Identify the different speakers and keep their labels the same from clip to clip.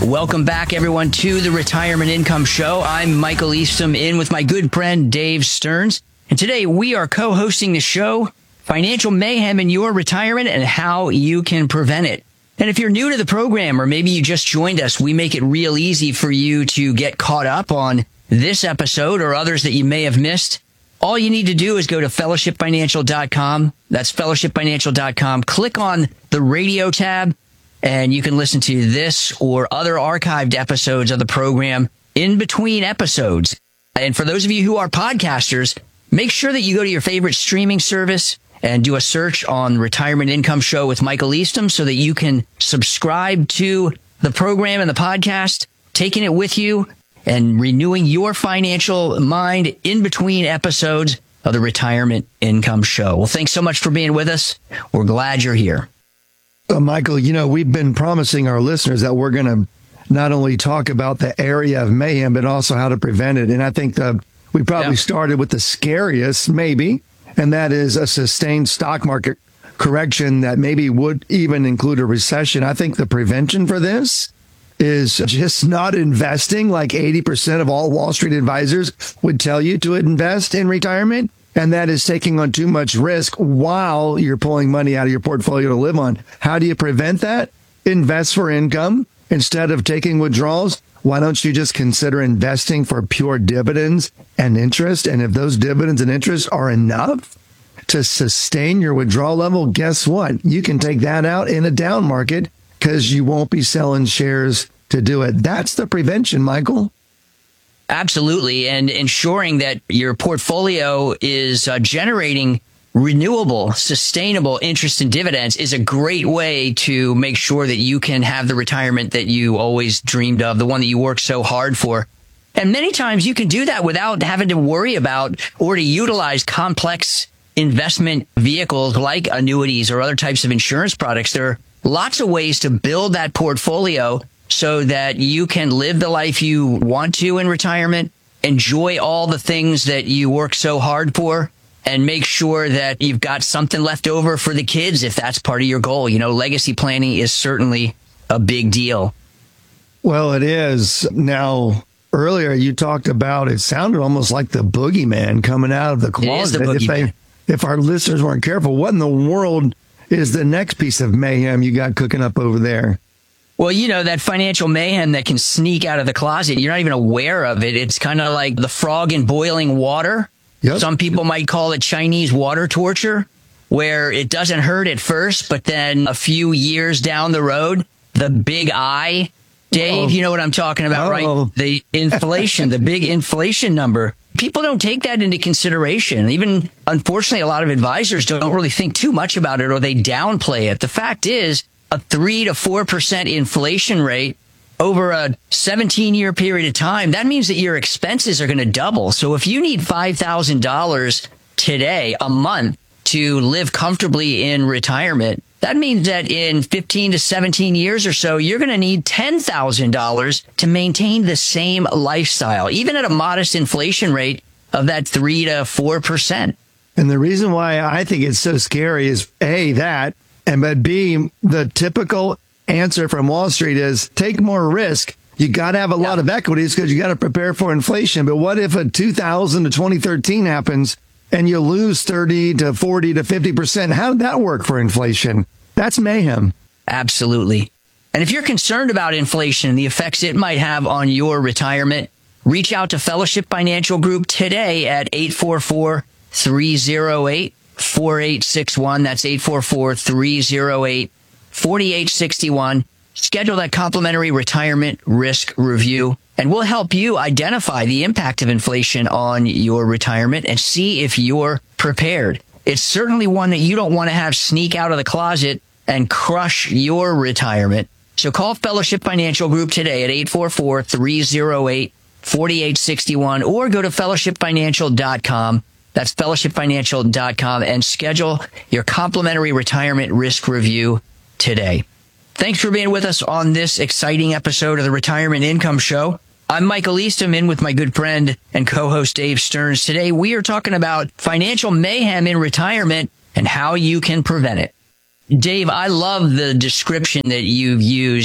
Speaker 1: Welcome back, everyone, to the Retirement Income Show. I'm Michael Eastham, in with my good friend Dave Stearns. And today we are co-hosting the show, Financial Mayhem in Your Retirement and How You Can Prevent It. And if you're new to the program, or maybe you just joined us, we make it real easy for you to get caught up on this episode or others that you may have missed. All you need to do is go to fellowshipfinancial.com. That's fellowshipfinancial.com. Click on the radio tab, and you can listen to this or other archived episodes of the program in between episodes. And for those of you who are podcasters, make sure that you go to your favorite streaming service and do a search on Retirement Income Show with Michael Eastham so that you can subscribe to the program and the podcast, taking it with you and renewing your financial mind in between episodes of the Retirement Income Show. Well, thanks so much for being with us. We're glad you're here.
Speaker 2: Michael, we've been promising our listeners that we're going to not only talk about the area of mayhem, but also how to prevent it. And I think we probably started with the scariest, maybe, and that is a sustained stock market correction that maybe would even include a recession. I think the prevention for this is just not investing like 80% of all Wall Street advisors would tell you to invest in retirement. And that is taking on too much risk while you're pulling money out of your portfolio to live on. How do you prevent that? Invest for income instead of taking withdrawals. Why don't you just consider investing for pure dividends and interest? And if those dividends and interest are enough to sustain your withdrawal level, guess what? You can take that out in a down market because you won't be selling shares to do it. That's the prevention, Michael.
Speaker 1: Absolutely. And ensuring that your portfolio is generating renewable, sustainable interest and dividends is a great way to make sure that you can have the retirement that you always dreamed of, the one that you worked so hard for. And many times you can do that without having to worry about or to utilize complex investment vehicles like annuities or other types of insurance products. There are lots of ways to build that portfolio so that you can live the life you want to in retirement, enjoy all the things that you work so hard for, and make sure that you've got something left over for the kids if that's part of your goal. Legacy planning is certainly a big deal.
Speaker 2: Well, it is. Now, earlier you talked about, it sounded almost like the boogeyman coming out of the closet. If our listeners weren't careful, what in the world is the next piece of mayhem you got cooking up over there?
Speaker 1: Well, that financial mayhem that can sneak out of the closet, you're not even aware of it. It's kind of like the frog in boiling water.
Speaker 2: Yep.
Speaker 1: Some people might call it Chinese water torture, where it doesn't hurt at first, but then a few years down the road, the big I, Dave, you know what I'm talking about, right? The inflation, the big inflation number. People don't take that into consideration. Even, unfortunately, a lot of advisors don't really think too much about it, or they downplay it. The fact is, a 3 to 4% inflation rate over a 17-year period of time, that means that your expenses are going to double. So if you need $5,000 today, a month, to live comfortably in retirement, that means that in 15 to 17 years or so, you're going to need $10,000 to maintain the same lifestyle, even at a modest inflation rate of that 3 to 4%.
Speaker 2: And the reason why I think it's so scary is A, that, but B, the typical answer from Wall Street is take more risk. You got to have a lot of equities because you got to prepare for inflation. But what if a 2000 to 2013 happens and you lose 30 to 40 to 50%? How did that work for inflation? That's mayhem.
Speaker 1: Absolutely. And if you're concerned about inflation and the effects it might have on your retirement, reach out to Fellowship Financial Group today at 844-308-4861. That's 844-308-4861. Schedule that complimentary retirement risk review, and we'll help you identify the impact of inflation on your retirement and see if you're prepared. It's certainly one that you don't want to have sneak out of the closet and crush your retirement. So call Fellowship Financial Group today at 844-308-4861 or go to fellowshipfinancial.com. That's fellowshipfinancial.com, and schedule your complimentary retirement risk review today. Thanks for being with us on this exciting episode of the Retirement Income Show. I'm Michael Eastham, in with my good friend and co-host Dave Stearns. Today, we are talking about financial mayhem in retirement and how you can prevent it. Dave, I love the description that you've used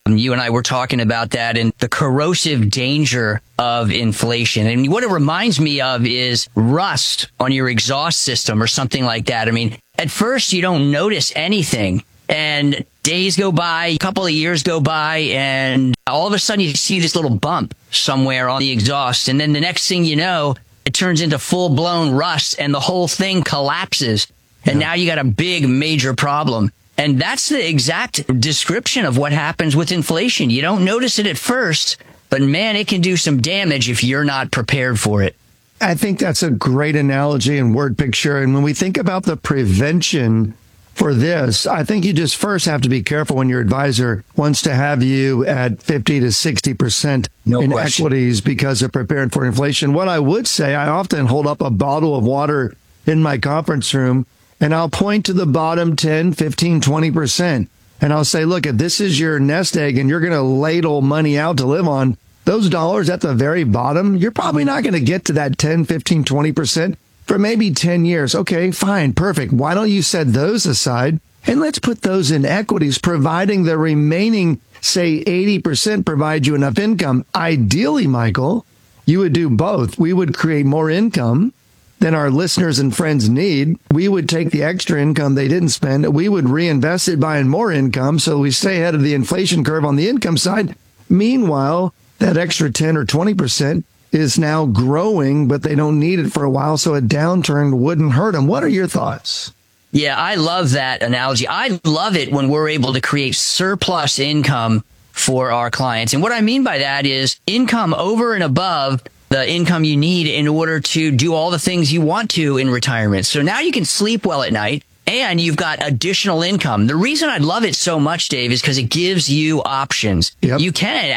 Speaker 1: You and I were talking about that and the corrosive danger of inflation. And what it reminds me of is rust on your exhaust system or something like that. I mean, at first you don't notice anything and days go by, a couple of years go by, and all of a sudden you see this little bump somewhere on the exhaust. And then the next thing you know, it turns into full blown rust and the whole thing collapses. And now you got a big major problem. And that's the exact description of what happens with inflation. You don't notice it at first, but man, it can do some damage if you're not prepared for it.
Speaker 2: I think that's a great analogy and word picture. And when we think about the prevention for this, I think you just first have to be careful when your advisor wants to have you at 50 to 60% in equities because of preparing for inflation. What I would say, I often hold up a bottle of water in my conference room and I'll point to the bottom 10, 15, 20%. And I'll say, look, if this is your nest egg and you're going to ladle money out to live on, those dollars at the very bottom, you're probably not going to get to that 10, 15, 20% for maybe 10 years. Okay, fine, perfect. Why don't you set those aside and let's put those in equities, providing the remaining, say, 80% provide you enough income. Ideally, Michael, you would do both. We would create more income than our listeners and friends need. We would take the extra income they didn't spend. We would reinvest it buying more income so we stay ahead of the inflation curve on the income side. Meanwhile, that extra 10 or 20% is now growing, but they don't need it for a while, so a downturn wouldn't hurt them. What are your thoughts?
Speaker 1: Yeah, I love that analogy. I love it when we're able to create surplus income for our clients. And what I mean by that is income over and above the income you need in order to do all the things you want to in retirement. So now you can sleep well at night and you've got additional income. The reason I love it so much, Dave, is because it gives you options.
Speaker 2: Yep.
Speaker 1: You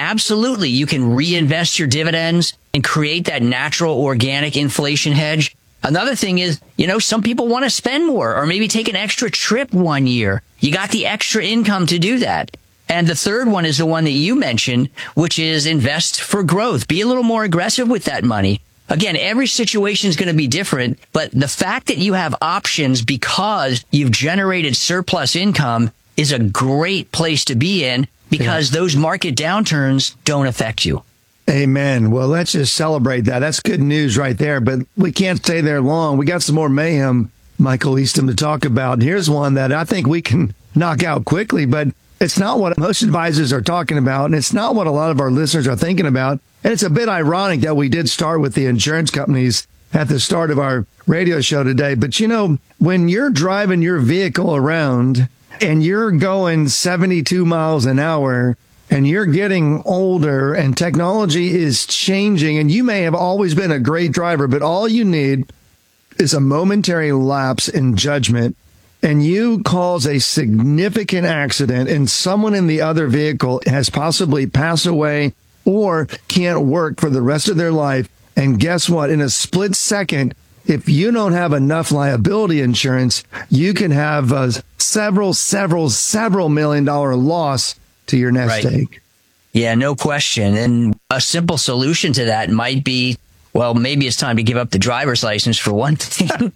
Speaker 1: can reinvest your dividends and create that natural organic inflation hedge. Another thing is, some people want to spend more or maybe take an extra trip one year. You got the extra income to do that. And the third one is the one that you mentioned, which is invest for growth. Be a little more aggressive with that money. Again, every situation is going to be different, but the fact that you have options because you've generated surplus income is a great place to be in because those market downturns don't affect you.
Speaker 2: Amen. Well, let's just celebrate that. That's good news right there, but we can't stay there long. We got some more mayhem, Michael Eastham, to talk about. Here's one that I think we can knock out quickly, but it's not what most advisors are talking about, and it's not what a lot of our listeners are thinking about. And it's a bit ironic that we did start with the insurance companies at the start of our radio show today. But, when you're driving your vehicle around and you're going 72 miles an hour and you're getting older and technology is changing and you may have always been a great driver, but all you need is a momentary lapse in judgment and you cause a significant accident and someone in the other vehicle has possibly passed away or can't work for the rest of their life. And guess what? In a split second, if you don't have enough liability insurance, you can have a several $1 million loss to your nest egg.
Speaker 1: Yeah, no question. And a simple solution to that might be, well, maybe it's time to give up the driver's license for one thing.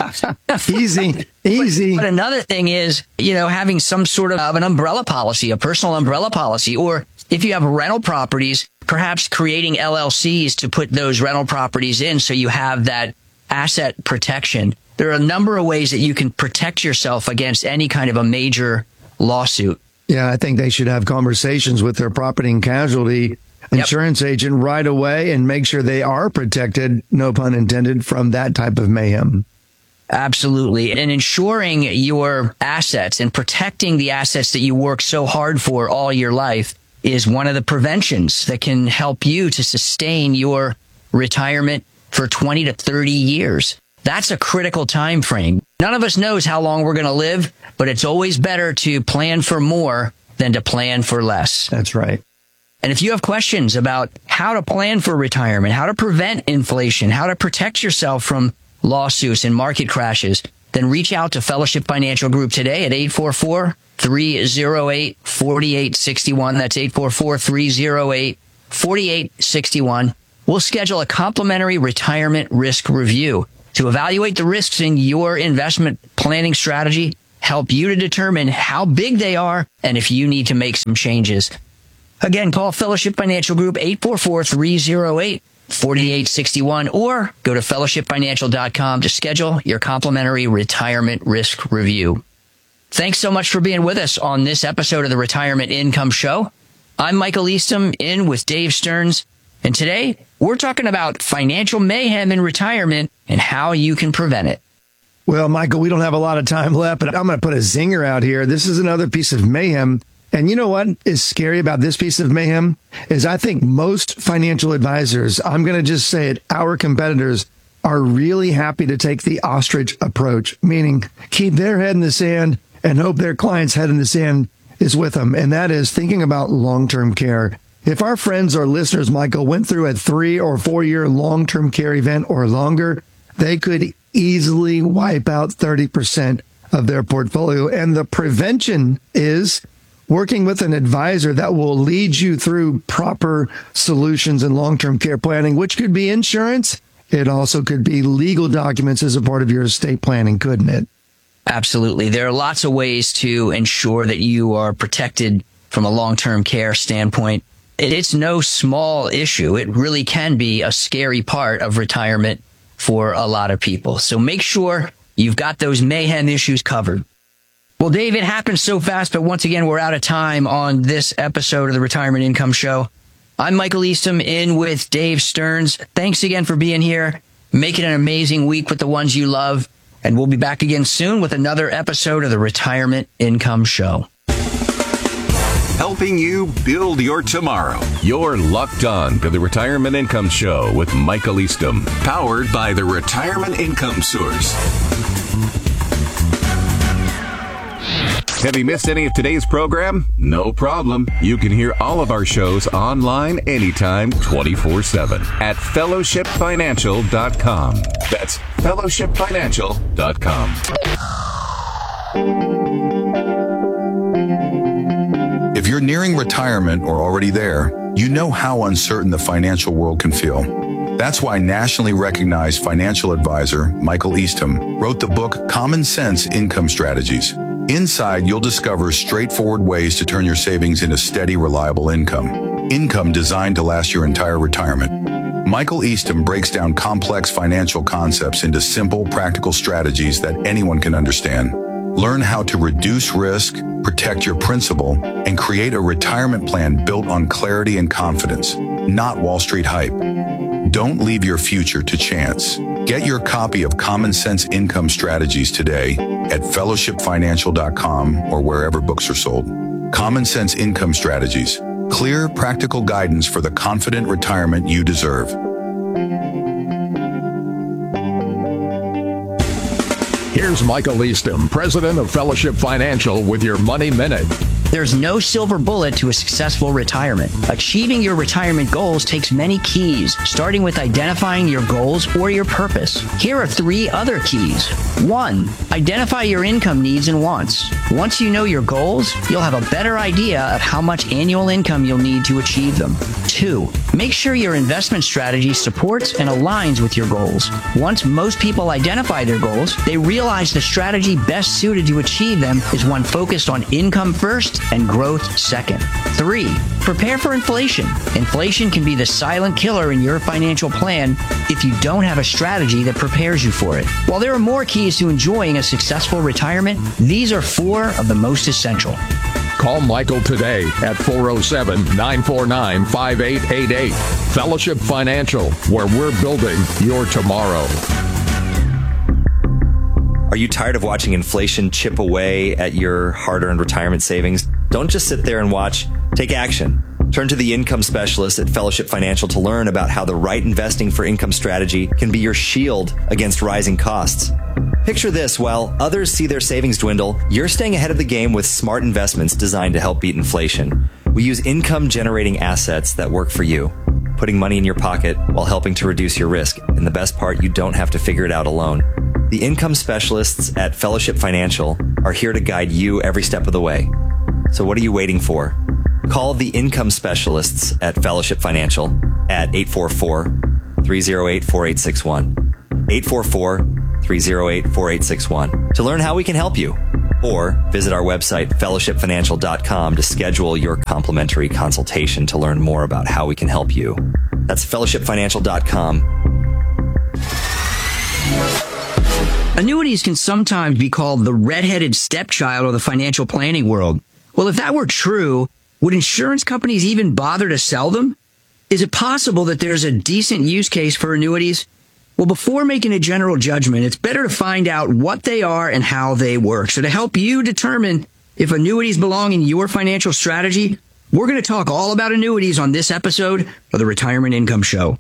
Speaker 1: Easy. But another thing is, having some sort of an umbrella policy, a personal umbrella policy, or if you have rental properties, perhaps creating LLCs to put those rental properties in so you have that asset protection. There are a number of ways that you can protect yourself against any kind of a major lawsuit.
Speaker 2: Yeah, I think they should have conversations with their property and casualty insurance agent right away and make sure they are protected, no pun intended, from that type of mayhem.
Speaker 1: Absolutely. And ensuring your assets and protecting the assets that you work so hard for all your life is one of the preventions that can help you to sustain your retirement for 20 to 30 years. That's a critical time frame. None of us knows how long we're going to live, but it's always better to plan for more than to plan for less.
Speaker 2: That's right.
Speaker 1: And if you have questions about how to plan for retirement, how to prevent inflation, how to protect yourself from lawsuits and market crashes, then reach out to Fellowship Financial Group today at 844-308-4861. That's 844-308-4861. We'll schedule a complimentary retirement risk review to evaluate the risks in your investment planning strategy, help you to determine how big they are, and if you need to make some changes. Again, call Fellowship Financial Group 844-308-4861 or go to fellowshipfinancial.com to schedule your complimentary retirement risk review. Thanks so much for being with us on this episode of the Retirement Income Show. I'm Michael Eastham, in with Dave Stearns, and today we're talking about financial mayhem in retirement and how you can prevent it.
Speaker 2: Well, Michael, we don't have a lot of time left, but I'm going to put a zinger out here. This is another piece of mayhem. And you know what is scary about this piece of mayhem is I think most financial advisors, I'm going to just say it, our competitors are really happy to take the ostrich approach, meaning keep their head in the sand and hope their client's head in the sand is with them. And that is thinking about long-term care. If our friends or listeners, Michael, went through a 3 or 4 year long-term care event or longer, they could easily wipe out 30% of their portfolio. And the prevention is working with an advisor that will lead you through proper solutions and long-term care planning, which could be insurance. It also could be legal documents as a part of your estate planning, couldn't it?
Speaker 1: Absolutely. There are lots of ways to ensure that you are protected from a long-term care standpoint. It's no small issue. It really can be a scary part of retirement for a lot of people. So make sure you've got those mayhem issues covered. Well, Dave, it happens so fast, but once again, we're out of time on this episode of the Retirement Income Show. I'm Michael Eastham, in with Dave Stearns. Thanks again for being here. Make it an amazing week with the ones you love. And we'll be back again soon with another episode of the Retirement Income Show.
Speaker 3: Helping you build your tomorrow. You're locked on to the Retirement Income Show with Michael Eastham, powered by the Retirement Income Source. Have you missed any of today's program? No problem. You can hear all of our shows online anytime, 24/7 at fellowshipfinancial.com. That's fellowshipfinancial.com.
Speaker 4: If you're nearing retirement or already there, you know how uncertain the financial world can feel. That's why nationally recognized financial advisor Michael Eastham wrote the book Common Sense Income Strategies. Inside, you'll discover straightforward ways to turn your savings into steady, reliable income. Income designed to last your entire retirement. Michael Eastham breaks down complex financial concepts into simple, practical strategies that anyone can understand. Learn how to reduce risk, protect your principal, and create a retirement plan built on clarity and confidence, not Wall Street hype. Don't leave your future to chance. Get your copy of Common Sense Income Strategies today at fellowshipfinancial.com or wherever books are sold. Common Sense Income Strategies. Clear, practical guidance for the confident retirement you deserve.
Speaker 5: Here's Michael Eastham, president of Fellowship Financial, with your Money Minute.
Speaker 1: There's no silver bullet to a successful retirement. Achieving your retirement goals takes many keys, starting with identifying your goals or your purpose. Here are 3 other keys. 1, identify your income needs and wants. Once you know your goals, you'll have a better idea of how much annual income you'll need to achieve them. 2, make sure your investment strategy supports and aligns with your goals. Once most people identify their goals, they realize the strategy best suited to achieve them is one focused on income first and growth second. 3, prepare for inflation. Inflation can be the silent killer in your financial plan if you don't have a strategy that prepares you for it. While there are more keys to enjoying a successful retirement, these are 4 of the most essential.
Speaker 5: Call Michael today at 407-949-5888. Fellowship Financial, where we're building your tomorrow.
Speaker 6: Are you tired of watching inflation chip away at your hard-earned retirement savings? Don't just sit there and watch. Take action. Turn to the income specialist at Fellowship Financial to learn about how the right investing for income strategy can be your shield against rising costs. Picture this: while others see their savings dwindle, you're staying ahead of the game with smart investments designed to help beat inflation. We use income-generating assets that work for you, putting money in your pocket while helping to reduce your risk. And the best part, you don't have to figure it out alone. The income specialists at Fellowship Financial are here to guide you every step of the way. So what are you waiting for? Call the income specialists at Fellowship Financial at 844-308-4861. 844-308-4861 to learn how we can help you. or visit our website, fellowshipfinancial.com, to schedule your complimentary consultation to learn more about how we can help you. That's fellowshipfinancial.com.
Speaker 1: Annuities can sometimes be called the redheaded stepchild of the financial planning world. Well, if that were true, would insurance companies even bother to sell them? Is it possible that there's a decent use case for annuities? Well, before making a general judgment, it's better to find out what they are and how they work. So to help you determine if annuities belong in your financial strategy, we're going to talk all about annuities on this episode of the Retirement Income Show.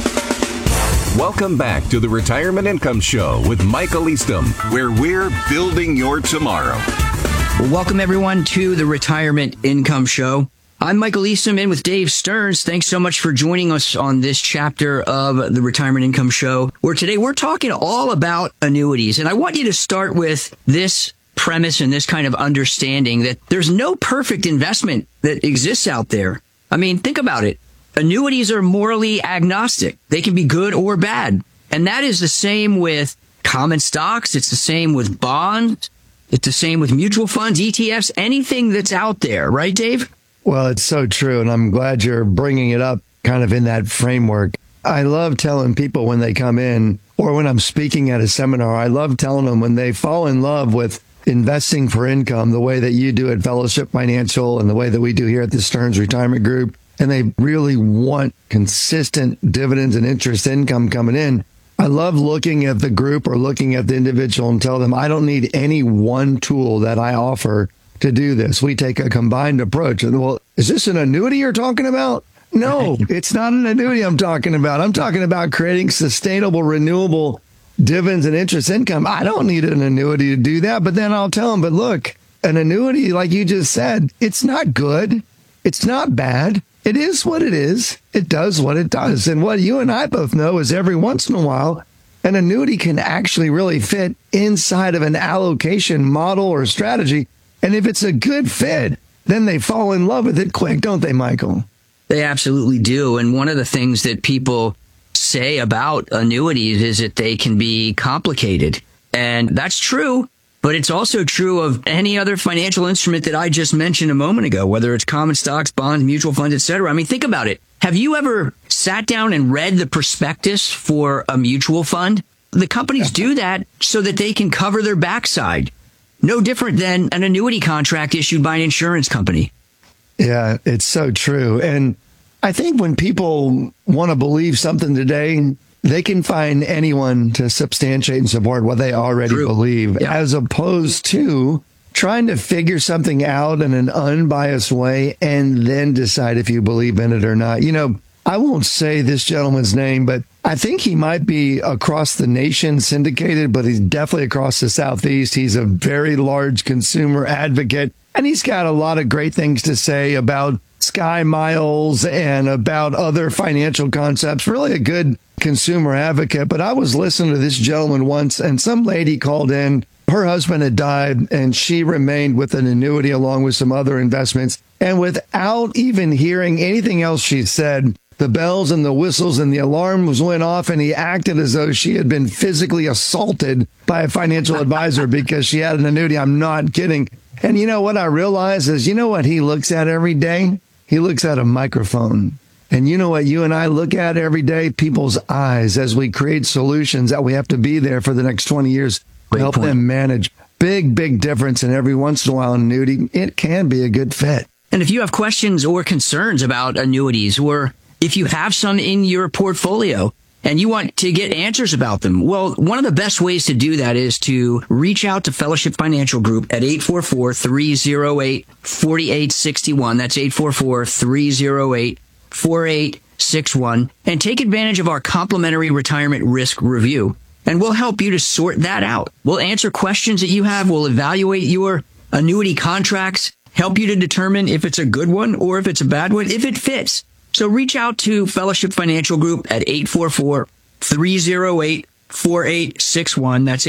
Speaker 3: Welcome back to the Retirement Income Show with Michael Eastham, where we're building your tomorrow.
Speaker 1: Well, welcome everyone to the Retirement Income Show. I'm Michael Eastham in with Dave Stearns. Thanks so much for joining us on this chapter of the Retirement Income Show, where today we're talking all about annuities. And I want you to start with this premise and this kind of understanding that there's no perfect investment that exists out there. I mean, think about it. Annuities are morally agnostic. They can be good or bad. And that is the same with common stocks. It's the same with bonds. It's the same with mutual funds, ETFs, anything that's out there. Right, Dave?
Speaker 2: Well, it's so true. And I'm glad you're bringing it up kind of in that framework. I love telling people when they come in or when I'm speaking at a seminar, I love telling them when they fall in love with investing for income, the way that you do at Fellowship Financial and the way that we do here at the Stearns Retirement Group, and they really want consistent dividends and interest income coming in. I love looking at the group or looking at the individual and tell them I don't need any one tool that I offer to do this. We take a combined approach. And well, is this an annuity you're talking about? No, it's not an annuity I'm talking about. I'm talking about creating sustainable, renewable dividends and interest income. I don't need an annuity to do that. But then I'll tell them, but look, an annuity, like you just said, it's not good. It's not bad. It is what it is. It does what it does. And what you and I both know is every once in a while, an annuity can actually really fit inside of an allocation model or strategy. And if it's a good fit, then they fall in love with it quick, don't they, Michael?
Speaker 1: They absolutely do. And one of the things that people say about annuities is that they can be complicated. And that's true. But it's also true of any other financial instrument that I just mentioned a moment ago, whether it's common stocks, bonds, mutual funds, etc. I mean, think about it. Have you ever sat down and read the prospectus for a mutual fund? The companies do that so that they can cover their backside. No different than an annuity contract issued by an insurance company.
Speaker 2: Yeah, it's so true. And I think when people want to believe something today, they can find anyone to substantiate and support what they already believe, as opposed to trying to figure something out in an unbiased way and then decide if you believe in it or not. You know, I won't say this gentleman's name, but I think he might be across the nation syndicated, but he's definitely across the Southeast. He's a very large consumer advocate, and he's got a lot of great things to say about Sky Miles and about other financial concepts. Really a good consumer advocate. But I was listening to this gentleman once, and some lady called in. Her husband had died, and she remained with an annuity along with some other investments. And without even hearing anything else she said, the bells and the whistles and the alarms went off, and he acted as though she had been physically assaulted by a financial advisor because she had an annuity. I'm not kidding. And you know what I realized is, you know what he looks at every day? He looks at a microphone. And you know what you and I look at every day? People's eyes as we create solutions that we have to be there for the next 20 years to help them manage. Big, big difference. And every once in a while, annuity, it can be a good fit.
Speaker 1: And if you have questions or concerns about annuities, or if you have some in your portfolio and you want to get answers about them, well, one of the best ways to do that is to reach out to Fellowship Financial Group at 844-308-4861. That's 844-308-4861. And take advantage of our complimentary retirement risk review. And we'll help you to sort that out. We'll answer questions that you have. We'll evaluate your annuity contracts, help you to determine if it's a good one or if it's a bad one, if it fits. So reach out to Fellowship Financial Group at 844-308-4861. That's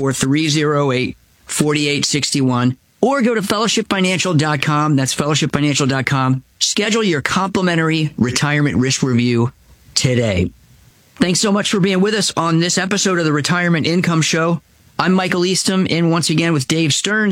Speaker 1: 844-308-4861. Or go to fellowshipfinancial.com. That's fellowshipfinancial.com. Schedule your complimentary retirement risk review today. Thanks so much for being with us on this episode of the Retirement Income Show. I'm Michael Eastham, in once again with Dave Stearns.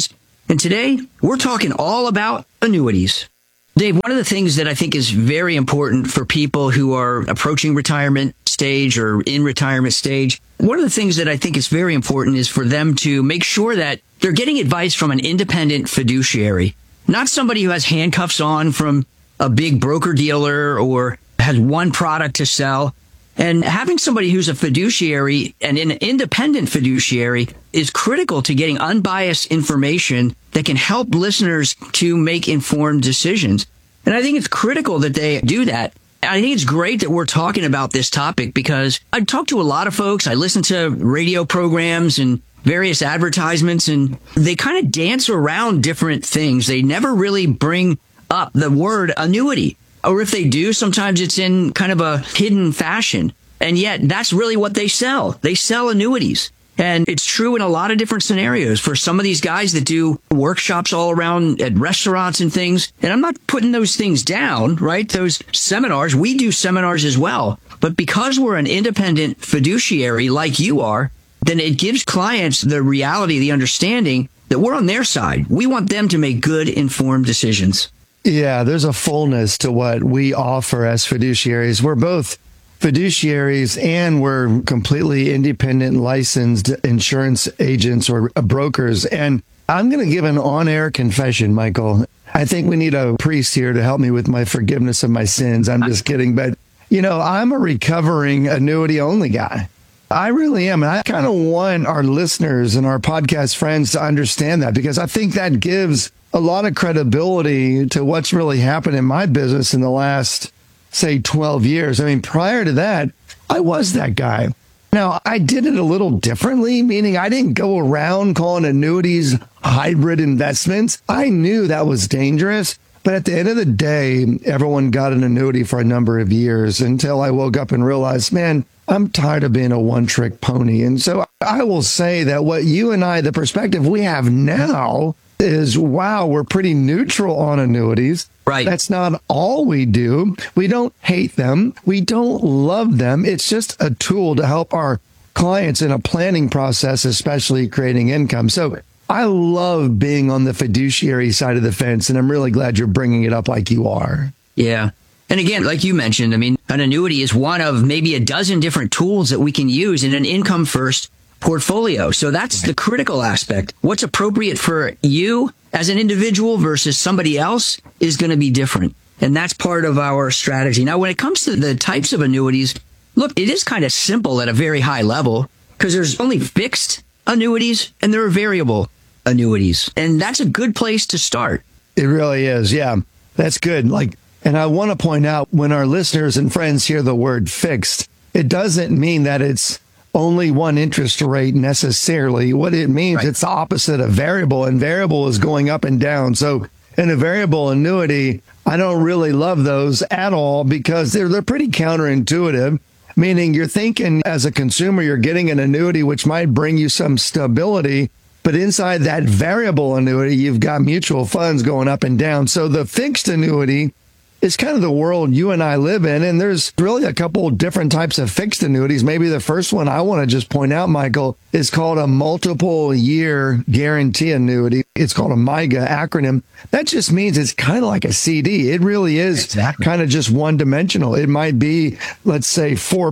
Speaker 1: And today, we're talking all about annuities. Dave, one of the things that I think is very important for people who are approaching retirement stage or in retirement stage, one of the things that I think is very important is for them to make sure that they're getting advice from an independent fiduciary, not somebody who has handcuffs on from a big broker dealer or has one product to sell. And having somebody who's a fiduciary and an independent fiduciary is critical to getting unbiased information that can help listeners to make informed decisions. And I think it's critical that they do that. I think it's great that we're talking about this topic because I talk to a lot of folks. I listen to radio programs and various advertisements, and they kind of dance around different things. They never really bring up the word annuity. Or if they do, sometimes it's in kind of a hidden fashion. And yet that's really what they sell. They sell annuities. And it's true in a lot of different scenarios for some of these guys that do workshops all around at restaurants and things. And I'm not putting those things down, right? Those seminars, we do seminars as well. But because we're an independent fiduciary like you are, then it gives clients the reality, the understanding that we're on their side. We want them to make good, informed decisions.
Speaker 2: Yeah, there's a fullness to what we offer as fiduciaries. We're both fiduciaries and we're completely independent licensed insurance agents or brokers. And I'm going to give an on-air confession, Michael. I think we need a priest here to help me with my forgiveness of my sins. I'm just kidding. But, I'm a recovering annuity-only guy. I really am. And I kind of want our listeners and our podcast friends to understand that because I think that gives a lot of credibility to what's really happened in my business in the last, say, 12 years. I mean, prior to that, I was that guy. Now, I did it a little differently, meaning I didn't go around calling annuities hybrid investments. I knew that was dangerous. But at the end of the day, everyone got an annuity for a number of years until I woke up and realized, man, I'm tired of being a one-trick pony. And so I will say that what you and I, the perspective we have now is, wow, we're pretty neutral on annuities.
Speaker 1: Right.
Speaker 2: That's not all we do. We don't hate them. We don't love them. It's just a tool to help our clients in a planning process, especially creating income. So I love being on the fiduciary side of the fence, and I'm really glad you're bringing it up like you are.
Speaker 1: Yeah. And again, like you mentioned, I mean, an annuity is one of maybe a dozen different tools that we can use in an income-first portfolio. So that's the critical aspect. What's appropriate for you as an individual versus somebody else is going to be different. And that's part of our strategy. Now, when it comes to the types of annuities, look, it is kind of simple at a very high level because there's only fixed annuities and there are variable annuities. And that's a good place to start.
Speaker 2: It really is. Yeah, that's good. And I want to point out when our listeners and friends hear the word fixed, it doesn't mean that it's only one interest rate necessarily. What it means, It's the opposite of variable, and variable is going up and down. So in a variable annuity, I don't really love those at all because they're pretty counterintuitive, meaning you're thinking as a consumer, you're getting an annuity, which might bring you some stability. But inside that variable annuity, you've got mutual funds going up and down. So the fixed annuity is kind of the world you and I live in. And there's really a couple of different types of fixed annuities. Maybe the first one I want to just point out, Michael, is called a multiple year guarantee annuity. It's called a MYGA acronym. That just means it's kind of like a CD. It really is kind of just one dimensional. It might be, let's say,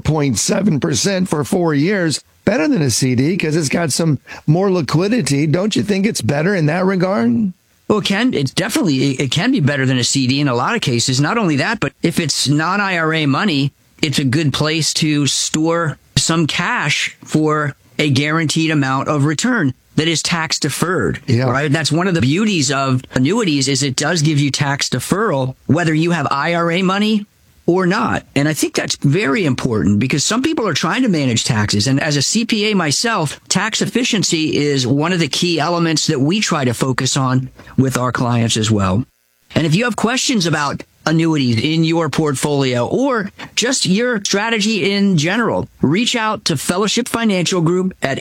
Speaker 2: 4.7% for 4 years. Better than a CD because it's got some more liquidity. Don't you think it's better in that regard?
Speaker 1: Well, it can be better than a CD in a lot of cases. Not only that, but if it's non-IRA money, it's a good place to store some cash for a guaranteed amount of return that is tax deferred.
Speaker 2: Yeah.
Speaker 1: Right? That's one of the beauties of annuities is it does give you tax deferral, whether you have IRA money or not. And I think that's very important because some people are trying to manage taxes. And as a CPA myself, tax efficiency is one of the key elements that we try to focus on with our clients as well. And if you have questions about annuities in your portfolio or just your strategy in general, reach out to Fellowship Financial Group at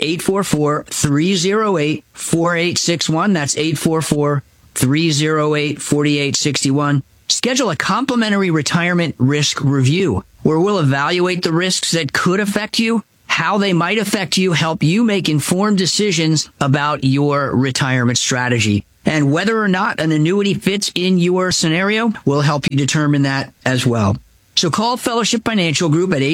Speaker 1: 844-308-4861. That's 844-308-4861. Schedule a complimentary retirement risk review where we'll evaluate the risks that could affect you, how they might affect you, help you make informed decisions about your retirement strategy. And whether or not an annuity fits in your scenario, we'll help you determine that as well. So call Fellowship Financial Group at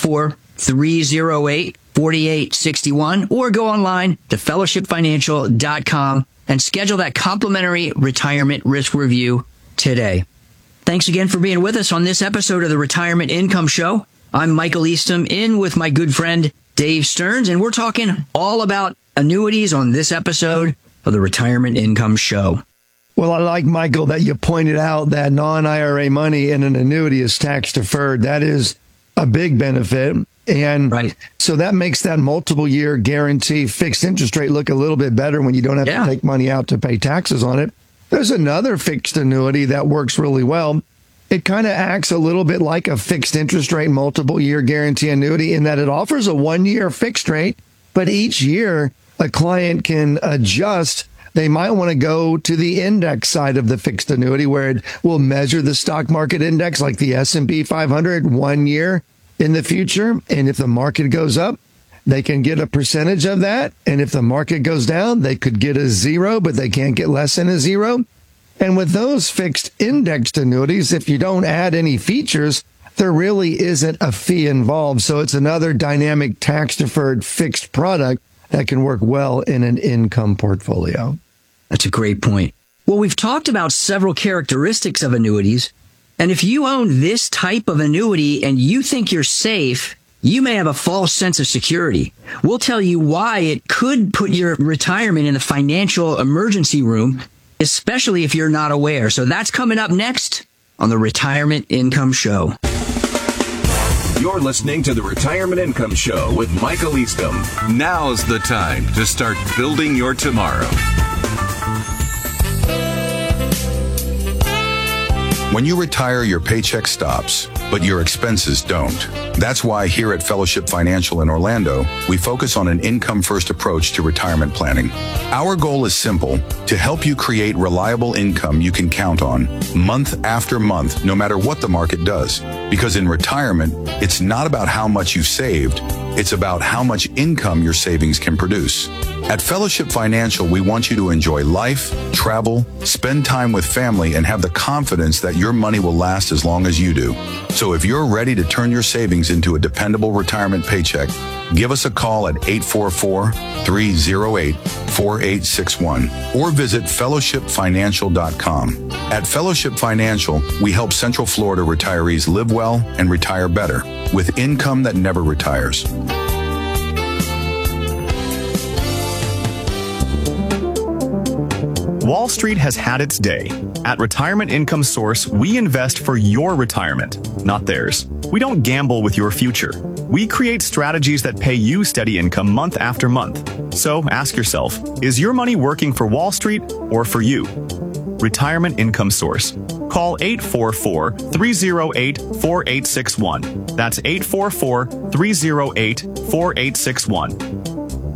Speaker 1: 844-308-4861 or go online to fellowshipfinancial.com and schedule that complimentary retirement risk review today. Thanks again for being with us on this episode of the Retirement Income Show. I'm Michael Eastham, in with my good friend Dave Stearns, and we're talking all about annuities on this episode of the Retirement Income Show.
Speaker 2: Well, I like, Michael, that you pointed out that non-IRA money in an annuity is tax deferred. That is a big benefit. And so that makes that multiple year guarantee fixed interest rate look a little bit better when you don't have to take money out to pay taxes on it. There's another fixed annuity that works really well. It kind of acts a little bit like a fixed interest rate multiple year guarantee annuity in that it offers a 1 year fixed rate, but each year a client can adjust. They might want to go to the index side of the fixed annuity where it will measure the stock market index like the S&P 500 1 year in the future. And if the market goes up, they can get a percentage of that. And if the market goes down, they could get a zero, but they can't get less than a zero. And with those fixed indexed annuities, if you don't add any features, there really isn't a fee involved. So it's another dynamic tax deferred fixed product that can work well in an income portfolio.
Speaker 1: That's a great point. Well, we've talked about several characteristics of annuities. And if you own this type of annuity and you think you're safe, you may have a false sense of security. We'll tell you why it could put your retirement in the financial emergency room, especially if you're not aware. So that's coming up next on the Retirement Income Show.
Speaker 3: You're listening to the Retirement Income Show with Michael Eastham. Now's the time to start building your tomorrow.
Speaker 4: When you retire, your paycheck stops, but your expenses don't. That's why here at Fellowship Financial in Orlando, we focus on an income-first approach to retirement planning. Our goal is simple: to help you create reliable income you can count on, month after month, no matter what the market does. Because in retirement, it's not about how much you've saved, it's about how much income your savings can produce. At Fellowship Financial, we want you to enjoy life, travel, spend time with family, and have the confidence that your money will last as long as you do. So if you're ready to turn your savings into a dependable retirement paycheck, give us a call at 844-308-4861 or visit fellowshipfinancial.com. At Fellowship Financial, we help Central Florida retirees live well and retire better with income that never retires.
Speaker 7: Wall Street has had its day. At Retirement Income Source, we invest for your retirement, not theirs. We don't gamble with your future. We create strategies that pay you steady income month after month. So ask yourself, is your money working for Wall Street or for you? Retirement Income Source. Call 844-308-4861. That's 844-308-4861.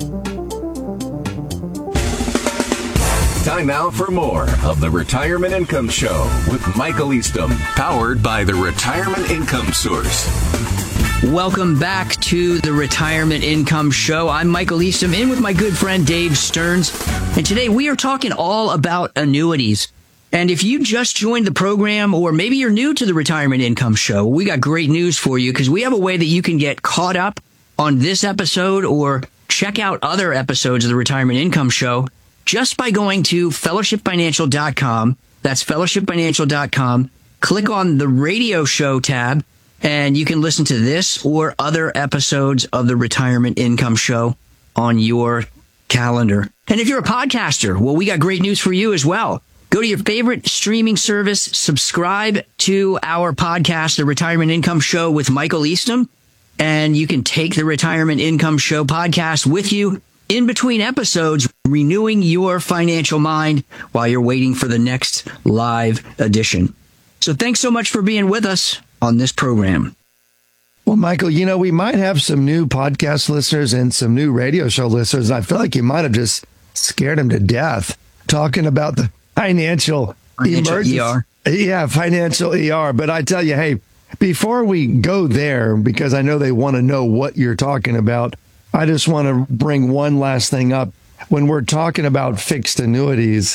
Speaker 3: Time now for more of the Retirement Income Show with Michael Eastham, powered by the Retirement Income Source.
Speaker 1: Welcome back to the Retirement Income Show. I'm Michael Eastham, in with my good friend Dave Stearns. And today we are talking all about annuities. And if you just joined the program, or maybe you're new to the Retirement Income Show, we got great news for you, because we have a way that you can get caught up on this episode or check out other episodes of the Retirement Income Show just by going to fellowshipfinancial.com. That's fellowshipfinancial.com. Click on the radio show tab, and you can listen to this or other episodes of the Retirement Income Show on your calendar. And if you're a podcaster, well, we got great news for you as well. Go to your favorite streaming service, subscribe to our podcast, The Retirement Income Show with Michael Eastham, and you can take the Retirement Income Show podcast with you in between episodes, renewing your financial mind while you're waiting for the next live edition. So thanks so much for being with us on this program.
Speaker 2: Well, Michael, we might have some new podcast listeners and some new radio show listeners. I feel like you might have just scared them to death talking about the financial emergency.
Speaker 1: ER.
Speaker 2: Yeah, financial ER. But I tell you, hey, before we go there, because I know they want to know what you're talking about, I just want to bring one last thing up. When we're talking about fixed annuities,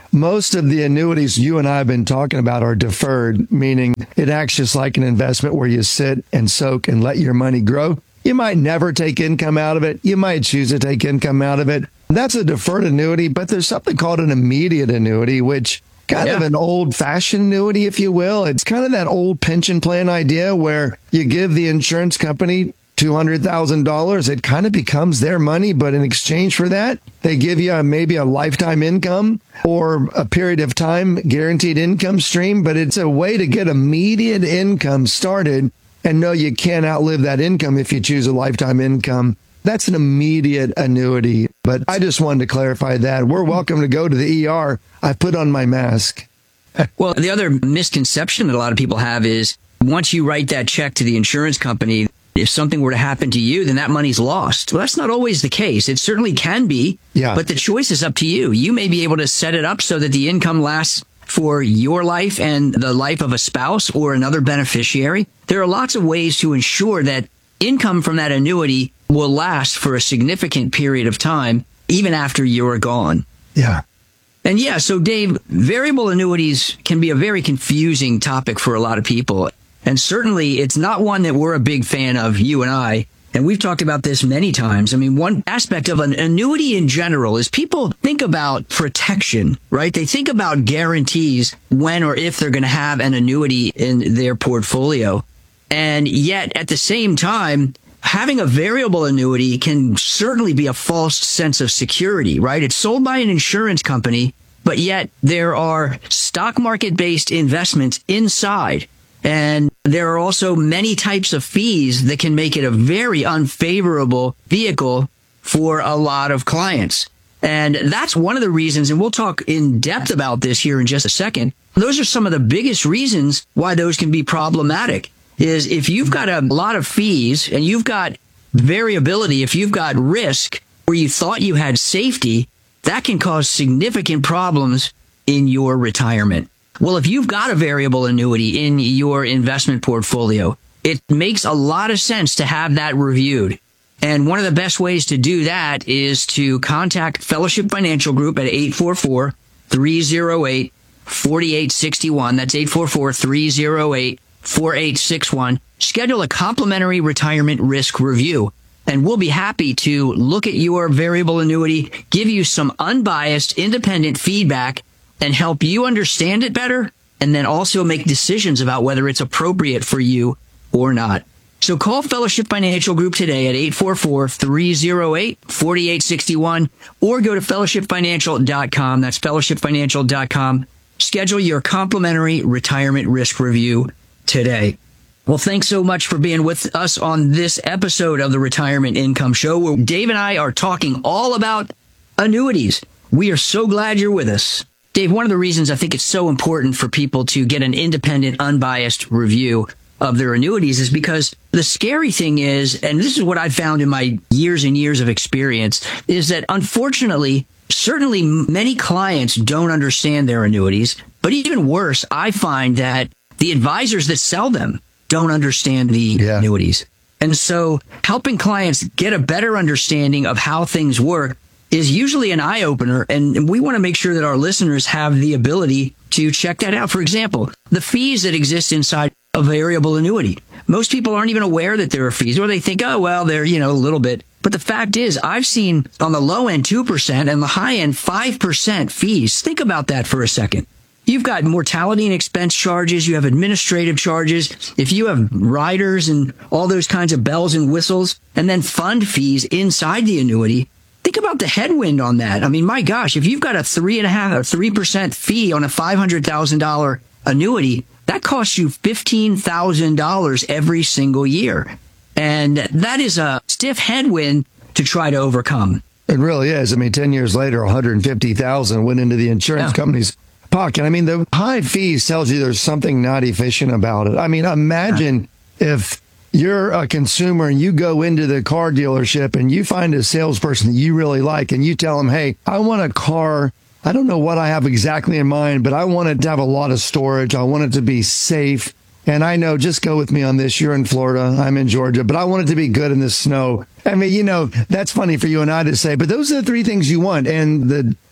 Speaker 2: most of the annuities you and I have been talking about are deferred, meaning it acts just like an investment where you sit and soak and let your money grow. You might never take income out of it. You might choose to take income out of it. That's a deferred annuity, but there's something called an immediate annuity, which kind of an old-fashioned annuity, if you will. It's kind of that old pension plan idea where you give the insurance company $200,000. It kind of becomes their money, but in exchange for that, they give you maybe a lifetime income or a period of time guaranteed income stream. But it's a way to get immediate income started and know you can't outlive that income if you choose a lifetime income. That's an immediate annuity. But I just wanted to clarify that. We're welcome to go to the ER. I put on my mask.
Speaker 1: Well, the other misconception that a lot of people have is once you write that check to the insurance company, if something were to happen to you, then that money's lost. Well, that's not always the case. It certainly can be, but the choice is up to you. You may be able to set it up so that the income lasts for your life and the life of a spouse or another beneficiary. There are lots of ways to ensure that income from that annuity will last for a significant period of time, even after you're gone.
Speaker 2: Yeah.
Speaker 1: And so Dave, variable annuities can be a very confusing topic for a lot of people. And certainly it's not one that we're a big fan of, you and I. And we've talked about this many times. I mean, one aspect of an annuity in general is people think about protection, right? They think about guarantees when or if they're going to have an annuity in their portfolio. And yet at the same time, having a variable annuity can certainly be a false sense of security, right? It's sold by an insurance company, but yet there are stock market-based investments inside. And there are also many types of fees that can make it a very unfavorable vehicle for a lot of clients. And that's one of the reasons, and we'll talk in depth about this here in just a second. Those are some of the biggest reasons why those can be problematic, is if you've got a lot of fees and you've got variability, if you've got risk where you thought you had safety, that can cause significant problems in your retirement. Well, if you've got a variable annuity in your investment portfolio, it makes a lot of sense to have that reviewed. And one of the best ways to do that is to contact Fellowship Financial Group at 844-308-4861. That's 844-308-4861. Schedule a complimentary retirement risk review, and we'll be happy to look at your variable annuity, give you some unbiased, independent feedback, and help you understand it better, and then also make decisions about whether it's appropriate for you or not. So call Fellowship Financial Group today at 844-308-4861 or go to fellowshipfinancial.com. That's fellowshipfinancial.com. Schedule your complimentary retirement risk review today. Well, thanks so much for being with us on this episode of the Retirement Income Show, where Dave and I are talking all about annuities. We are so glad you're with us. Dave, one of the reasons I think it's so important for people to get an independent, unbiased review of their annuities is because the scary thing is, and this is what I've found in my years and years of experience, is that unfortunately, certainly many clients don't understand their annuities. But even worse, I find that the advisors that sell them don't understand the annuities. And so helping clients get a better understanding of how things work is usually an eye-opener, and we want to make sure that our listeners have the ability to check that out. For example, the fees that exist inside a variable annuity. Most people aren't even aware that there are fees, or they think, oh, well, they're, a little bit. But the fact is, I've seen on the low end 2% and the high end 5% fees. Think about that for a second. You've got mortality and expense charges. You have administrative charges. If you have riders and all those kinds of bells and whistles, and then fund fees inside the annuity, think about the headwind on that. I mean, my gosh, if you've got a 3.5% or 3% fee on a $500,000 annuity, that costs you $15,000 every single year. And that is a stiff headwind to try to overcome.
Speaker 2: It really is. I mean, 10 years later, $150,000 went into the insurance company's pocket. I mean, the high fees tells you there's something not efficient about it. I mean, imagine if you're a consumer and you go into the car dealership and you find a salesperson that you really like and you tell them, hey, I want a car. I don't know what I have exactly in mind, but I want it to have a lot of storage. I want it to be safe. And I know, just go with me on this. You're in Florida. I'm in Georgia, but I want it to be good in the snow. I mean, that's funny for you and I to say, but those are the three things you want. And the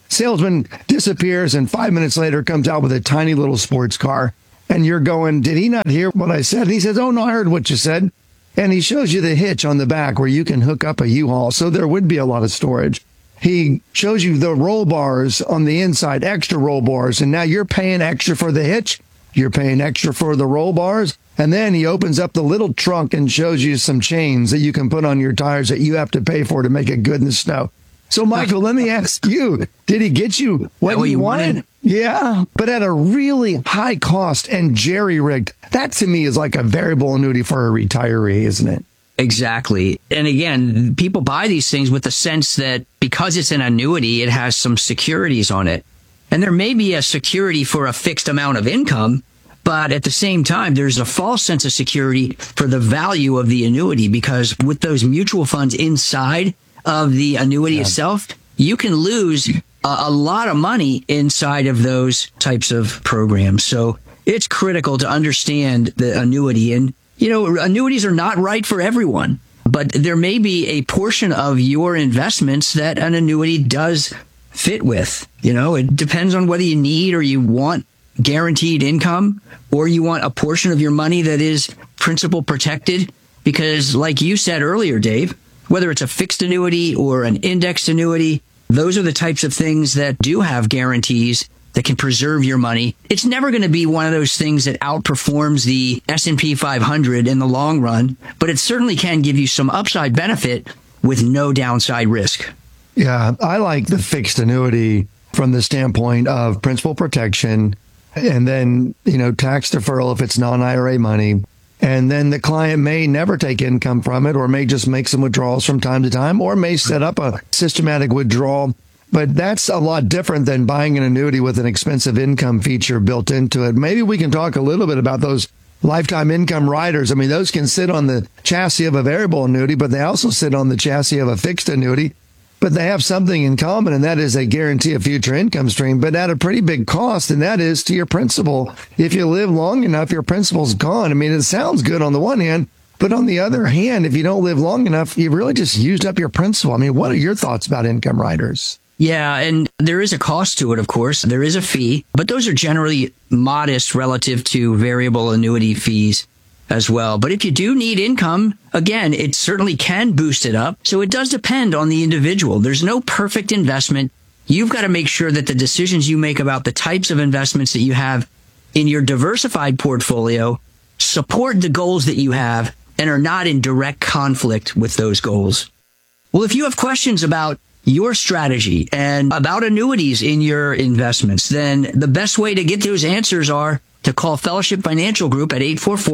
Speaker 2: salesman disappears and 5 minutes later comes out with a tiny little sports car. And you're going, did he not hear what I said? And he says, oh, no, I heard what you said. And he shows you the hitch on the back where you can hook up a U-Haul. So there would be a lot of storage. He shows you the roll bars on the inside, extra roll bars. And now you're paying extra for the hitch. You're paying extra for the roll bars. And then he opens up the little trunk and shows you some chains that you can put on your tires that you have to pay for to make it good in the snow. So, Michael, let me ask you, did he get you what you wanted? Yeah, but at a really high cost and jerry-rigged. That, to me, is like a variable annuity for a retiree, isn't it?
Speaker 1: Exactly. And again, people buy these things with the sense that because it's an annuity, it has some securities on it. And there may be a security for a fixed amount of income, but at the same time, there's a false sense of security for the value of the annuity, because with those mutual funds inside of the annuity itself, you can lose a lot of money inside of those types of programs. So it's critical to understand the annuity. And, you know, annuities are not right for everyone, but there may be a portion of your investments that an annuity does fit with. You know, it depends on whether you need or you want guaranteed income, or you want a portion of your money that is principal protected. Because like you said earlier, Dave, whether it's a fixed annuity or an indexed annuity, those are the types of things that do have guarantees that can preserve your money. It's never going to be one of those things that outperforms the S&P 500 in the long run, but it certainly can give you some upside benefit with no downside risk.
Speaker 2: Yeah, I like the fixed annuity from the standpoint of principal protection and then, you know, tax deferral if it's non-IRA money. And then the client may never take income from it, or may just make some withdrawals from time to time, or may set up a systematic withdrawal. But that's a lot different than buying an annuity with an expensive income feature built into it. Maybe we can talk a little bit about those lifetime income riders. I mean, those can sit on the chassis of a variable annuity, but they also sit on the chassis of a fixed annuity. But they have something in common, and that is a guarantee of future income stream, but at a pretty big cost, and that is to your principal. If you live long enough, your principal's gone. I mean, it sounds good on the one hand, but on the other hand, if you don't live long enough, you've really just used up your principal. I mean, what are your thoughts about income riders?
Speaker 1: Yeah, and there is a cost to it, of course. There is a fee, but those are generally modest relative to variable annuity fees as well. But if you do need income, again, it certainly can boost it up. So it does depend on the individual. There's no perfect investment. You've got to make sure that the decisions you make about the types of investments that you have in your diversified portfolio support the goals that you have and are not in direct conflict with those goals. Well, if you have questions about your strategy and about annuities in your investments, then the best way to get those answers are to call Fellowship Financial Group at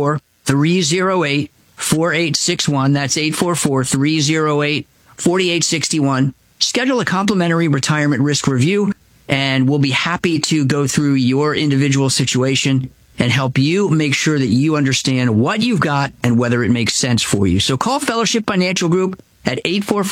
Speaker 1: 844-308-4861. That's 844-308-4861. Schedule a complimentary retirement risk review, and we'll be happy to go through your individual situation and help you make sure that you understand what you've got and whether it makes sense for you. So call Fellowship Financial Group at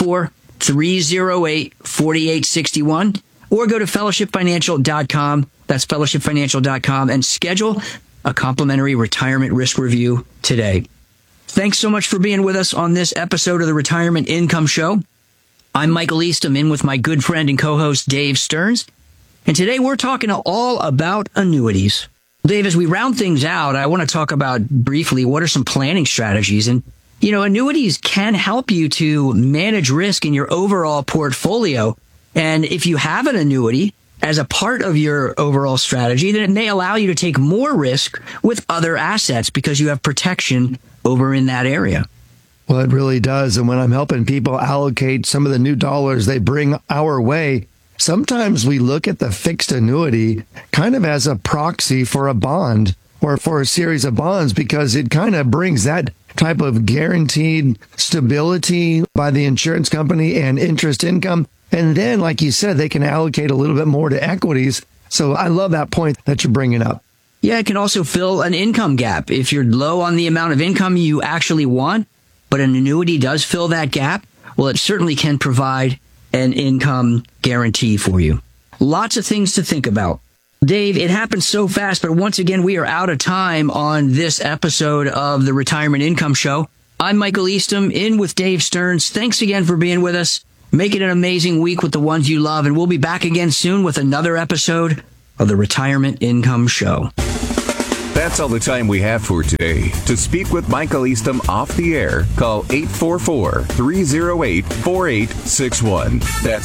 Speaker 1: 844-308-4861, or go to fellowshipfinancial.com. That's fellowshipfinancial.com, and schedule a complimentary retirement risk review today. Thanks so much for being with us on this episode of the Retirement Income Show. I'm Michael Eastham, in with my good friend and co-host Dave Stearns. And today we're talking all about annuities. Dave, as we round things out, I want to talk about briefly what are some planning strategies. And, you know, annuities can help you to manage risk in your overall portfolio. And if you have an annuity as a part of your overall strategy, then it may allow you to take more risk with other assets because you have protection over in that area.
Speaker 2: Well, it really does. And when I'm helping people allocate some of the new dollars they bring our way, sometimes we look at the fixed annuity kind of as a proxy for a bond or for a series of bonds, because it kind of brings that type of guaranteed stability by the insurance company and interest income. And then, like you said, they can allocate a little bit more to equities. So I love that point that you're bringing up.
Speaker 1: Yeah, it can also fill an income gap. If you're low on the amount of income you actually want, but an annuity does fill that gap, well, it certainly can provide an income guarantee for you. Lots of things to think about. Dave, it happens so fast, but once again, we are out of time on this episode of the Retirement Income Show. I'm Michael Eastham, in with Dave Stearns. Thanks again for being with us. Make it an amazing week with the ones you love, and we'll be back again soon with another episode of the Retirement Income Show.
Speaker 3: That's all the time we have for today. To speak with Michael Eastham off the air, call 844-308-4861. That's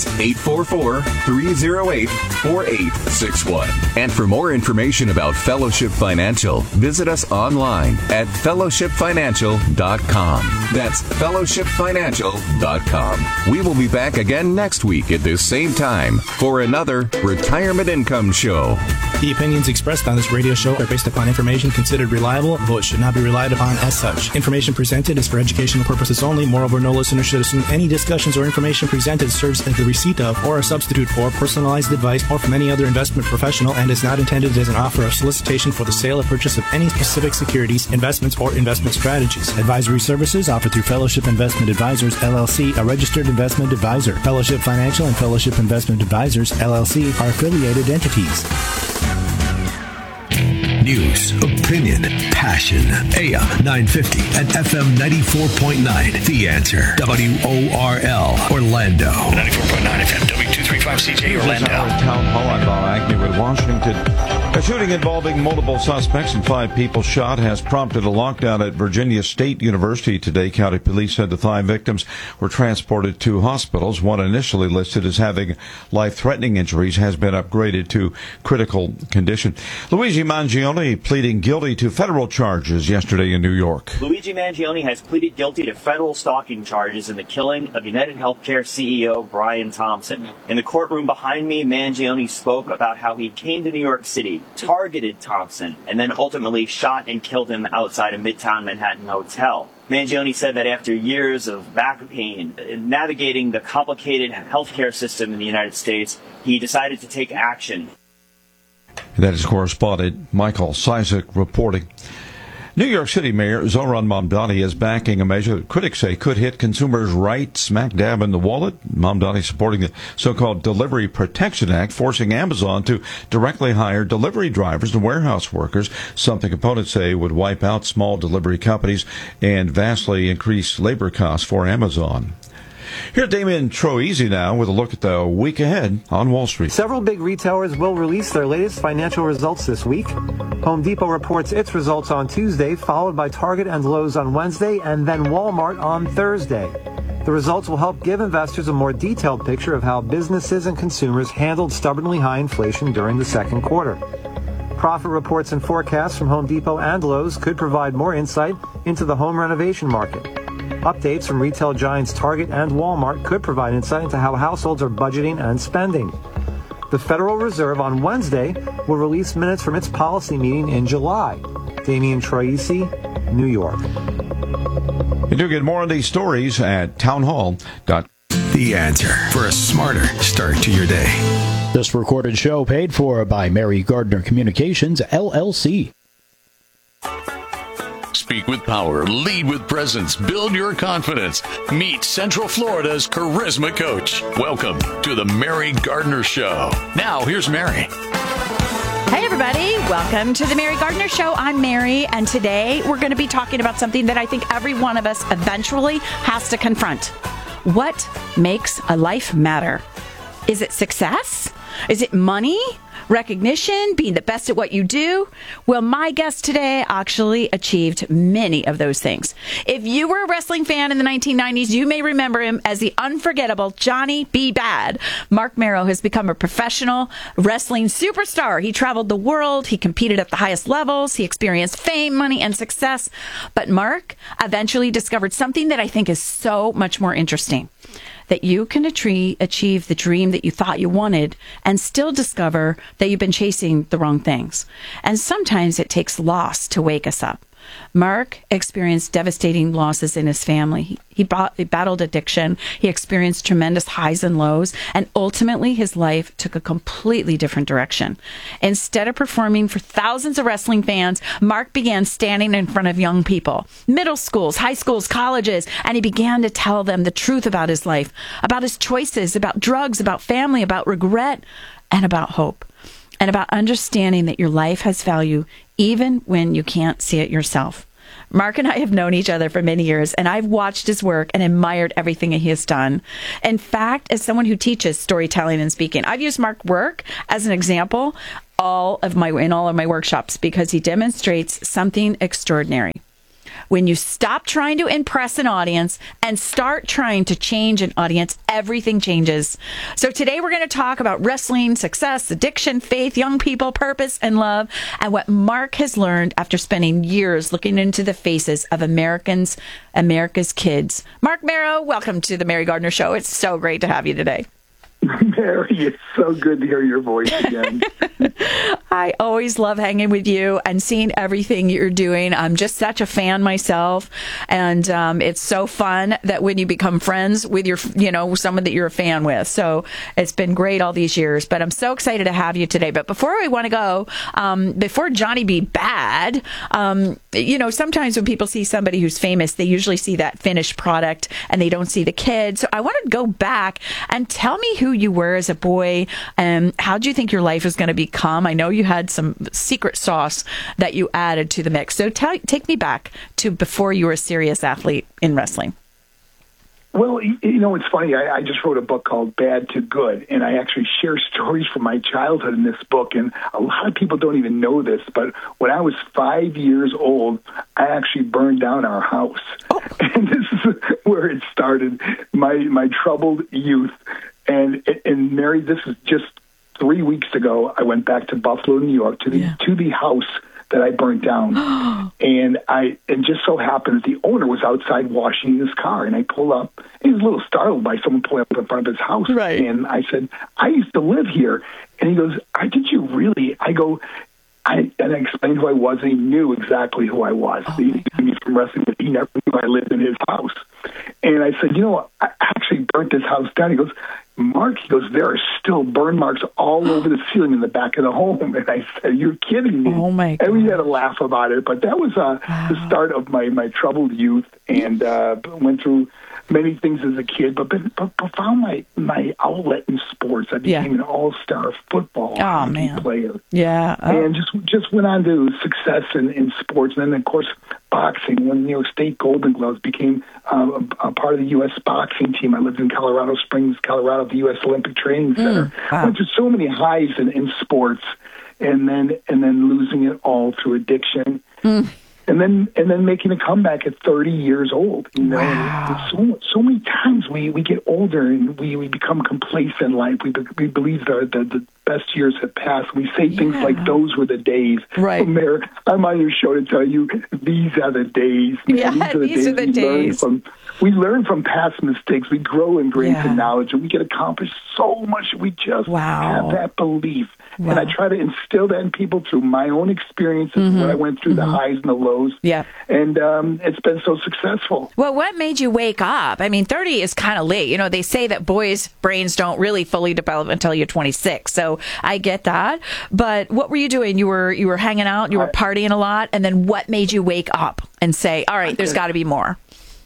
Speaker 3: 844-308-4861. And for more information about Fellowship Financial, visit us online at fellowshipfinancial.com. That's fellowshipfinancial.com. We will be back again next week at this same time for another Retirement Income Show.
Speaker 8: The opinions expressed on this radio show are based upon information considered reliable, though it should not be relied upon as such. Information presented is for educational purposes only. Moreover, no listener should assume any discussions or information presented serves as the receipt of or a substitute for personalized advice or from any other investment professional and is not intended as an offer or solicitation for the sale or purchase of any specific securities, investments, or investment strategies. Advisory services offered through Fellowship Investment Advisors, LLC, a registered investment advisor. Fellowship Financial and Fellowship Investment Advisors, LLC, are affiliated entities.
Speaker 9: News, opinion, passion. AM 950 and FM 94.9. The Answer. WORL, Orlando. 94.9 FM, W235CJ, Orlando.
Speaker 10: Town Hall, I'm Bob Acme with Washington. A shooting involving multiple suspects and 5 people shot has prompted a lockdown at Virginia State University today. County police said the 5 victims were transported to hospitals. One initially listed as having life-threatening injuries has been upgraded to critical condition. Luigi Mangione pleading guilty to federal charges yesterday in New York.
Speaker 11: Luigi Mangione has pleaded guilty to federal stalking charges in the killing of United Healthcare CEO Brian Thompson. In the courtroom behind me, Mangione spoke about how he came to New York City, targeted Thompson, and then ultimately shot and killed him outside a Midtown Manhattan hotel. Mangione said that after years of back pain, navigating the complicated healthcare system in the United States, he decided to take action.
Speaker 10: That is correspondent Michael Cizik reporting. New York City Mayor Zohran Mamdani is backing a measure that critics say could hit consumers right smack dab in the wallet. Mamdani supporting the so-called Delivery Protection Act, forcing Amazon to directly hire delivery drivers and warehouse workers, something opponents say would wipe out small delivery companies and vastly increase labor costs for Amazon. Here's Damian Troisi now with a look at the week ahead on Wall Street.
Speaker 12: Several big retailers will release their latest financial results this week. Home Depot reports its results on Tuesday, followed by Target and Lowe's on Wednesday, and then Walmart on Thursday. The results will help give investors a more detailed picture of how businesses and consumers handled stubbornly high inflation during the second quarter. Profit reports and forecasts from Home Depot and Lowe's could provide more insight into the home renovation market. Updates from retail giants Target and Walmart could provide insight into how households are budgeting and spending. The Federal Reserve on Wednesday will release minutes from its policy meeting in July. Damian Troisi, New York.
Speaker 10: You do get more on these stories at townhall.com.
Speaker 9: The Answer for a smarter start to your day.
Speaker 13: This recorded show paid for by Mary Gardner Communications, LLC.
Speaker 5: Speak with power, lead with presence, build your confidence. Meet Central Florida's Charisma Coach. Welcome to the Mary Gardner Show. Now, here's Mary.
Speaker 14: Hey, everybody. Welcome to the Mary Gardner Show. I'm Mary, and today we're going to be talking about something that I think every one of us eventually has to confront. What makes a life matter? Is it success? Is it money? Recognition? Being the best at what you do? Well, my guest today actually achieved many of those things. If you were a wrestling fan in the 1990s, you may remember him as the unforgettable Johnny B. Bad. Marc Mero has become a professional wrestling superstar. He traveled the world. He competed at the highest levels. He experienced fame, money, and success. But Marc eventually discovered something that I think is so much more interesting. That you can achieve the dream that you thought you wanted and still discover that you've been chasing the wrong things. And sometimes it takes loss to wake us up. Marc experienced devastating losses in his family. He battled addiction. He experienced tremendous highs and lows. And ultimately, his life took a completely different direction. Instead of performing for thousands of wrestling fans, Marc began standing in front of young people, middle schools, high schools, colleges, and he began to tell them the truth about his life, about his choices, about drugs, about family, about regret, and about hope. And about understanding that your life has value even when you can't see it yourself. Mark and I have known each other for many years, and I've watched his work and admired everything he has done. In fact, as someone who teaches storytelling and speaking, I've used Mark's work as an example in all of my workshops because he demonstrates something extraordinary. When you stop trying to impress an audience and start trying to change an audience, everything changes. So today we're going to talk about wrestling, success, addiction, faith, young people, purpose, and love, and what Mark has learned after spending years looking into the faces of America's kids. Mark Marrow, welcome to the Mary Gardner Show. It's so great to have you today.
Speaker 15: Mary, it's so good to hear your voice again.
Speaker 14: I always love hanging with you and seeing everything you're doing. I'm just such a fan myself, and it's so fun that when you become friends with your, someone that you're a fan with. So it's been great all these years, but I'm so excited to have you today. But before we want to go, before Johnny B. Bad, sometimes when people see somebody who's famous, they usually see that finished product and they don't see the kid. So I want to go back and tell me who you were as a boy and how do you think your life was going to become? I know you had some secret sauce that you added to the mix. So take me back to before you were a serious athlete in wrestling.
Speaker 15: Well, it's funny. I just wrote a book called Bad to Good, and I actually share stories from my childhood in this book. And a lot of people don't even know this, but when I was 5 years old, I actually burned down our house. Oh. And this is where it started, my troubled youth. And Mary, this is just 3 weeks ago. I went back to Buffalo, New York, to the house that I burnt down. And just so happened that the owner was outside washing his car, and I pulled up. He was a little startled by someone pulling up in front of his house. Right. And I said, I used to live here. And he goes, did you really? I go, and I explained who I was, and he knew exactly who I was. He knew me from wrestling, but he never knew I lived in his house. And I said, I actually burnt this house down. He goes, Mark, there are still burn marks all over the ceiling in the back of the home. And I said, you're kidding me. Oh, my God. And we had a laugh about it. But that was the start of my troubled youth, and went through many things as a kid, but found my outlet in sports. I became an all-star football player. Yeah. Oh. And just went on to success in sports. And then, of course, boxing. When New York State Golden Gloves became a part of the U.S. boxing team. I lived in Colorado Springs, Colorado, the U.S. Olympic Training Center. Wow. Went through so many highs in sports, and then losing it all through addiction. And then making a comeback at 30 years old. Wow. And so many times we get older and we become complacent in life. We believe the best years have passed. We say things like, those were the days. Right. I'm on your show to tell you, these are the days.
Speaker 14: Yeah, these are the days.
Speaker 15: We learn from past mistakes. We grow and gain some knowledge, and we can accomplish so much. We just have that belief. Wow. And I try to instill that in people through my own experiences, what I went through, the highs and the lows. Yeah. And it's been so successful.
Speaker 14: Well, what made you wake up? I mean, 30 is kind of late. They say that boys' brains don't really fully develop until you're 26. So I get that. But what were you doing? You were hanging out, you were partying a lot, and then what made you wake up and say, all right, there's got to be more?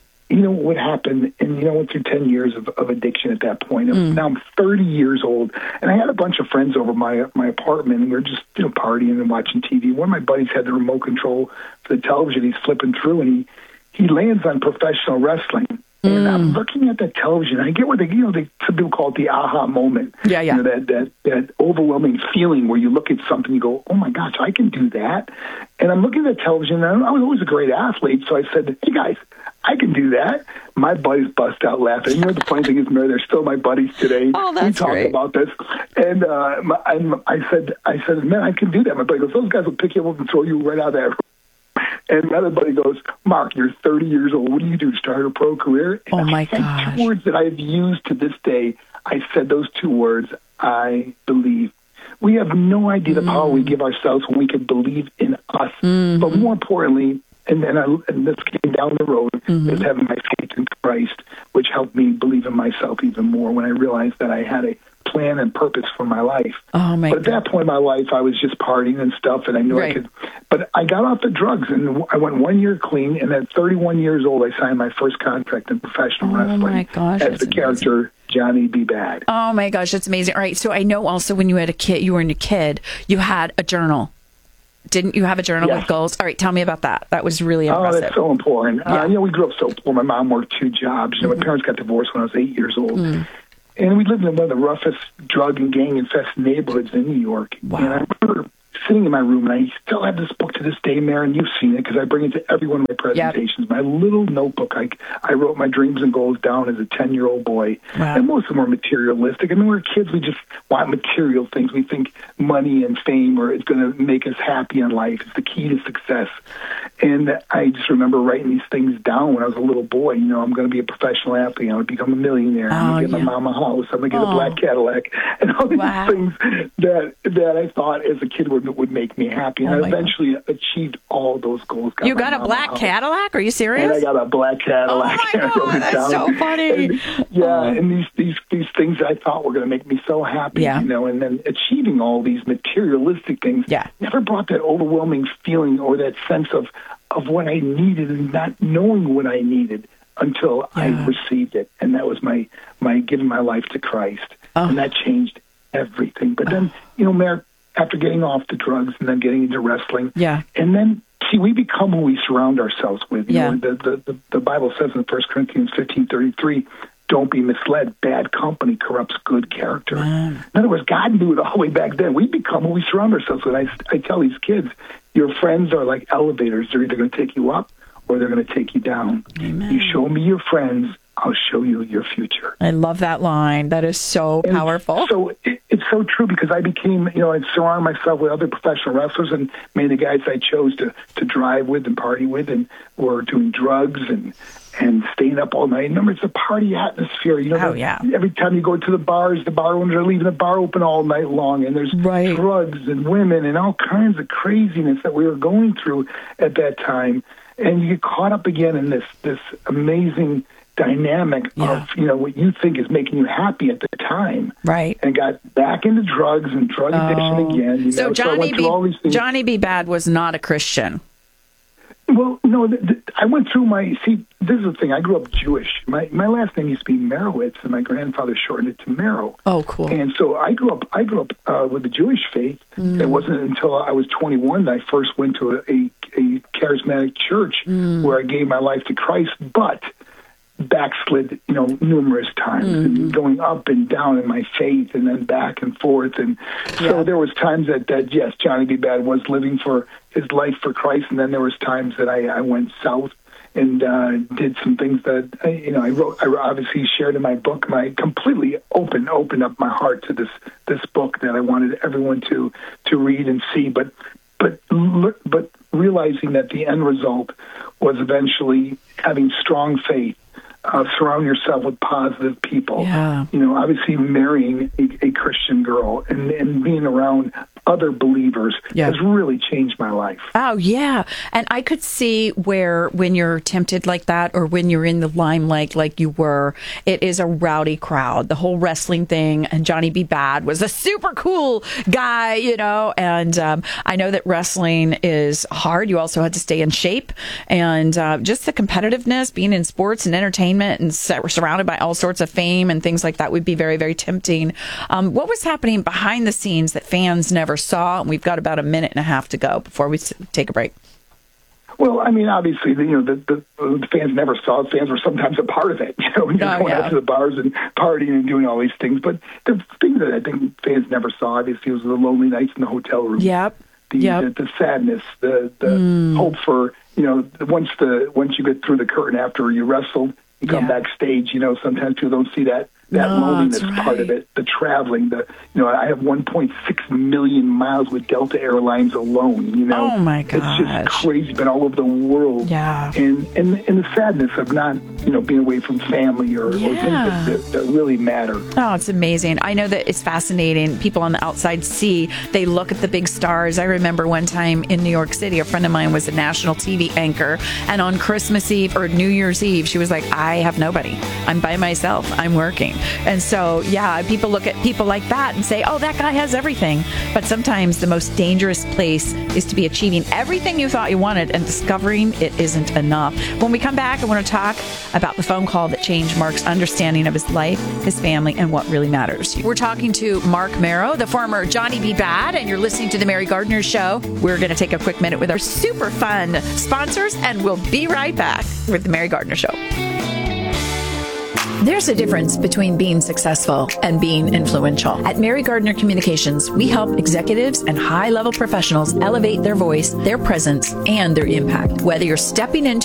Speaker 15: What happened, and I went through 10 years of addiction at that point. Now I'm 30 years old, and I had a bunch of friends over my apartment, and we were just partying and watching TV. One of my buddies had the remote control for the television. He's flipping through, and he lands on professional wrestling. And I'm looking at the television. I get what some people call it the aha moment. Yeah, yeah. That overwhelming feeling where you look at something, you go, oh my gosh, I can do that. And I'm looking at the television, and I was always a great athlete, so I said, hey guys, I can do that. My buddies bust out laughing. The funny thing is, Mary, they're still my buddies today.
Speaker 14: Oh, that's great.
Speaker 15: We talk about this. And I said, man, I can do that. My buddy goes, those guys will pick you up and throw you right out of that room. And another buddy goes, Mark, you're 30 years old. What do you do? Start a pro career? And
Speaker 14: my gosh.
Speaker 15: 2 words that I've used to this day. I said those 2 words, I believe. We have no idea the power we give ourselves when we can believe in us. But more importantly, and this came down the road, is having my faith in Christ, which helped me believe in myself even more when I realized that I had a plan and purpose for my life. But at that point in my life, I was just partying and stuff, and I knew I could. But I got off the drugs, and I went 1 year clean, and at 31 years old, I signed my first contract in professional wrestling.
Speaker 14: Oh, my gosh.
Speaker 15: As the character Johnny B. Bad.
Speaker 14: Oh, my gosh, that's amazing. All right, so I know also when you were a kid, you had a journal. Didn't you have a journal with goals? All right, tell me about that. That was really impressive.
Speaker 15: Oh, that's so important.
Speaker 14: Yeah.
Speaker 15: We grew up so poor. My mom worked 2 jobs. My parents got divorced when I was 8 years old. And we lived in one of the roughest drug and gang-infested neighborhoods in New York.
Speaker 14: Wow.
Speaker 15: And I remember sitting in my room, and I still have this book to this day, Mary, and you've seen it because I bring it to every one of my presentations. My little notebook, I wrote my dreams and goals down as a 10-year-old boy.
Speaker 14: Wow.
Speaker 15: And most of them are materialistic. I mean, we're kids. We just want material things. We think money and fame is going to make us happy in life. It's the key to success. And I just remember writing these things down when I was a little boy. I'm going to be a professional athlete. I'm going to become a millionaire. I'm going to get my mom a house. I'm going to get a black Cadillac. And all these things that I thought as a kid would make me happy. And I eventually achieved all those goals.
Speaker 14: You got a black Cadillac? Are you serious?
Speaker 15: And I got a black Cadillac.
Speaker 14: Oh, my God. That's so funny.
Speaker 15: And these things I thought were going to make me so happy, and then achieving all these materialistic things never brought that overwhelming feeling or that sense of what I needed and not knowing what I needed until I received it. And that was my giving my life to Christ. And that changed everything. But then, Mayor, after getting off the drugs and then getting into wrestling, and then, see, we become who we surround ourselves with. The Bible says in 1 Corinthians 15:33, don't be misled. Bad company corrupts good character. In other words, God knew it all the way back then. We become who we surround ourselves with. I tell these kids, your friends are like elevators. They're either going to take you up or they're going to take you down.
Speaker 14: Amen.
Speaker 15: You show me your friends, I'll show you your future.
Speaker 14: I love that line. That is so powerful.
Speaker 15: So it's so true because I became, I surrounded myself with other professional wrestlers, and many of the guys I chose to drive with and party with and were doing drugs and staying up all night. Remember, it's a party atmosphere. Every time you go to the bars, the bar owners are leaving the bar open all night long, and there's drugs and women and all kinds of craziness that we were going through at that time. And you get caught up again in this amazing dynamic of what you think is making you happy at the time,
Speaker 14: and
Speaker 15: got back into drugs and drug addiction again.
Speaker 14: So Johnny B. Bad was not a Christian.
Speaker 15: Well, no, I went through this is the thing. I grew up Jewish. My last name used to be Merowitz, and my grandfather shortened it to Merrow.
Speaker 14: Oh, cool.
Speaker 15: And so I grew up with the Jewish faith. It wasn't until I was 21 that I first went to a charismatic church where I gave my life to Christ, but backslid, numerous times, and going up and down in my faith, and then back and forth. And so there was times that yes, Johnny B. Bad was living for his life for Christ, and then there was times that I went south and did some things that I wrote. I obviously shared in my book. And I completely opened up my heart to this book that I wanted everyone to read and see. But realizing that the end result was eventually having strong faith. Surround yourself with positive people. Obviously marrying a Christian girl and being around other believers has really changed my life.
Speaker 14: Oh, yeah. And I could see where when you're tempted like that or when you're in the limelight like you were, it is a rowdy crowd. The whole wrestling thing, and Johnny B. Bad was a super cool guy, and I know that wrestling is hard. You also had to stay in shape, and just the competitiveness, being in sports and entertainment and surrounded by all sorts of fame and things like that would be very, very tempting. What was happening behind the scenes that fans never saw? And we've got about a minute and a half to go before we take a break.
Speaker 15: Well, I mean, obviously, the fans never saw it. Fans were sometimes a part of it, when you're going out to the bars and partying and doing all these things. But the thing that I think fans never saw, obviously, was the lonely nights in the hotel room. The sadness, the hope for, once you get through the curtain after you wrestled, you come backstage, sometimes people don't see that loneliness part of it, the traveling, I have 1.6 million miles with Delta Airlines alone,
Speaker 14: Oh my gosh.
Speaker 15: It's just crazy, been all over the world.
Speaker 14: Yeah.
Speaker 15: And the sadness of not, being away from family or things that really matter.
Speaker 14: Oh, it's amazing. I know that it's fascinating. People on the outside they look at the big stars. I remember one time in New York City, a friend of mine was a national TV anchor, and on Christmas Eve or New Year's Eve, she was like, I have nobody. I'm by myself. I'm working. And so, yeah, people look at people like that and say, oh, that guy has everything. But sometimes the most dangerous place is to be achieving everything you thought you wanted and discovering it isn't enough. When we come back, I want to talk about the phone call that changed Mark's understanding of his life, his family, and what really matters. We're talking to Mark Marrow, the former Johnny B. Bad, and you're listening to The Mary Gardner Show. We're going to take a quick minute with our super fun sponsors, and we'll be right back with The Mary Gardner Show. There's a difference between being successful and being influential. At Mary Gardner Communications, we help executives and high-level professionals elevate their voice, their presence, and their impact. Whether you're stepping into